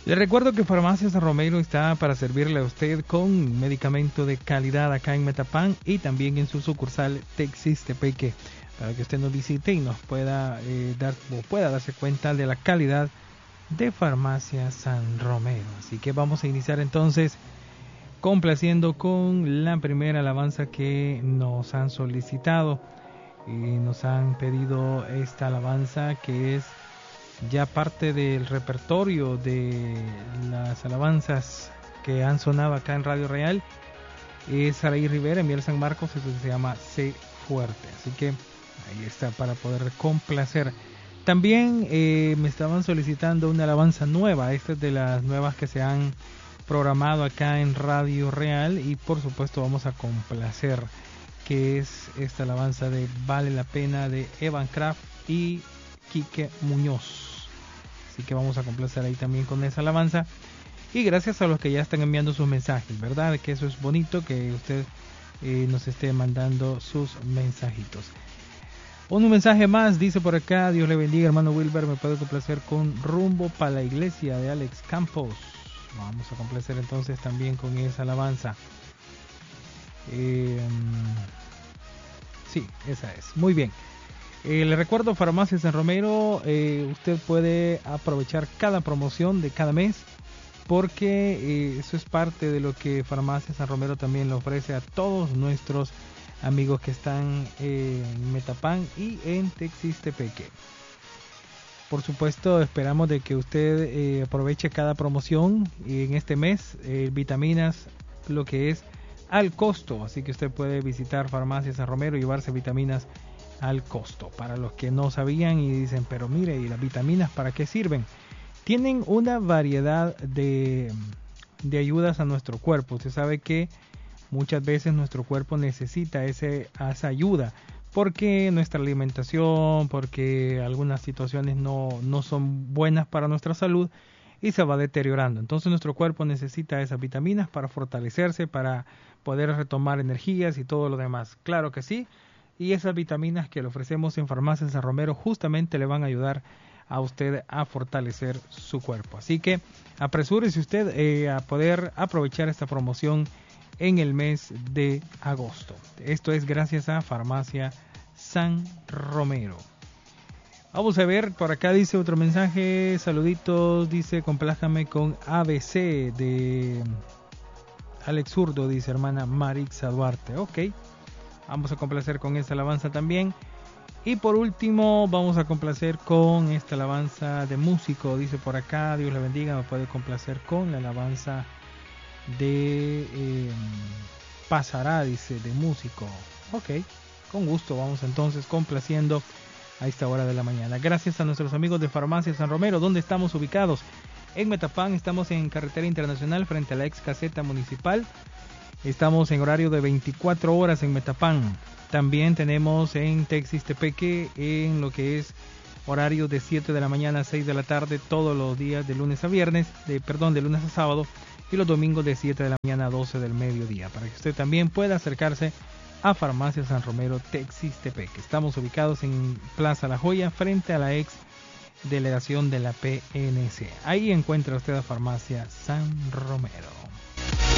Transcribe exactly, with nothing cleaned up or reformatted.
Le recuerdo que Farmacia San Romero está para servirle a usted con medicamento de calidad acá en Metapán y también en su sucursal Texis-Tepeque, para que usted nos visite y nos pueda eh, dar o pueda darse cuenta de la calidad de Farmacia San Romero. Así que vamos a iniciar entonces complaciendo con la primera alabanza que nos han solicitado y nos han pedido esta alabanza que es ya parte del repertorio de las alabanzas que han sonado acá en Radio Real. Es Saraí Rivera, en Miel San Marcos, eso se llama Sé Fuerte. Así que ahí está para poder complacer. También eh, me estaban solicitando una alabanza nueva. Esta es de las nuevas que se han programado acá en Radio Real y por supuesto vamos a complacer, que es esta alabanza de Vale la Pena de Evan Kraft y Quique Muñoz. Así que vamos a complacer ahí también con esa alabanza. Y gracias a los que ya están enviando sus mensajes, ¿verdad? Que eso es bonito, que usted eh, nos esté mandando sus mensajitos. Un mensaje más, dice por acá: Dios le bendiga, hermano Wilber, me puede complacer con Rumbo para la Iglesia de Alex Campos. Vamos a complacer entonces también con esa alabanza. Eh, sí, esa es. Muy bien. Eh, le recuerdo, Farmacia San Romero, eh, usted puede aprovechar cada promoción de cada mes, porque eh, eso es parte de lo que Farmacia San Romero también le ofrece a todos nuestros amigos que están eh, en Metapán y en Texis-Tepeque. Por supuesto, esperamos de que usted eh, aproveche cada promoción en este mes, eh, vitaminas, lo que es al costo, así que usted puede visitar Farmacia San Romero y llevarse vitaminas al costo. Para los que no sabían y dicen, pero mire, ¿y las vitaminas para qué sirven? Tienen una variedad de, de ayudas a nuestro cuerpo. Usted sabe que muchas veces nuestro cuerpo necesita ese, esa ayuda, porque nuestra alimentación, porque algunas situaciones no, no son buenas para nuestra salud y se va deteriorando. Entonces nuestro cuerpo necesita esas vitaminas para fortalecerse, para poder retomar energías y todo lo demás. Claro que sí. Y esas vitaminas que le ofrecemos en Farmacia San Romero justamente le van a ayudar a usted a fortalecer su cuerpo. Así que apresúrese usted eh, a poder aprovechar esta promoción en el mes de agosto. Esto es gracias a Farmacia San Romero. Vamos a ver, por acá dice otro mensaje. Saluditos, dice, complájame con A B C de Alex Zurdo, dice hermana Marixa Duarte. Ok. Vamos a complacer con esta alabanza también. Y por último vamos a complacer con esta alabanza de Músico. Dice por acá, Dios le bendiga, me puede complacer con la alabanza de eh, Pasará, dice, de Músico. Ok, con gusto, vamos entonces complaciendo a esta hora de la mañana. Gracias a nuestros amigos de Farmacia San Romero. ¿Dónde estamos ubicados? En Metapán, estamos en Carretera Internacional frente a la ex caseta municipal. Estamos en horario de veinticuatro horas en Metapán. También tenemos en Texis-Tepeque en lo que es horario de siete de la mañana a seis de la tarde todos los días de lunes a viernes, de perdón, de lunes a sábado, y los domingos de siete de la mañana a doce del mediodía, para que usted también pueda acercarse a Farmacia San Romero Texis-Tepeque. Estamos ubicados en Plaza La Joya, frente a la ex delegación de la P N C. Ahí encuentra usted a Farmacia San Romero.